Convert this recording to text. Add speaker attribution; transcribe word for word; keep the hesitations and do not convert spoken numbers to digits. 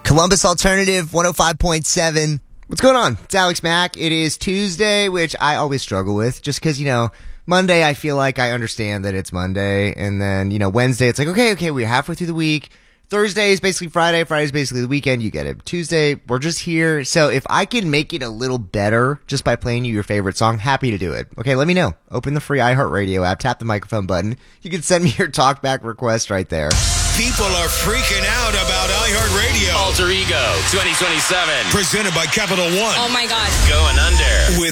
Speaker 1: Columbus Alternative one oh five point seven. What's going on? It's Alex Mack. It is Tuesday, which I always struggle with just because, you know, Monday I feel like I understand that it's Monday. And then, you know, Wednesday it's like, okay, okay, we're halfway through the week. Thursday is basically Friday. Friday is basically the weekend. You get it. Tuesday, we're just here. So if I can make it a little better just by playing you your favorite song, happy to do it. Okay, let me know. Open the free iHeartRadio app, tap the microphone button. You can send me your talkback request right there.
Speaker 2: People are freaking out about iHeartRadio.
Speaker 3: Alter Ego twenty twenty-seven.
Speaker 2: Presented by Capital One.
Speaker 4: Oh my God.
Speaker 3: Going under.
Speaker 2: With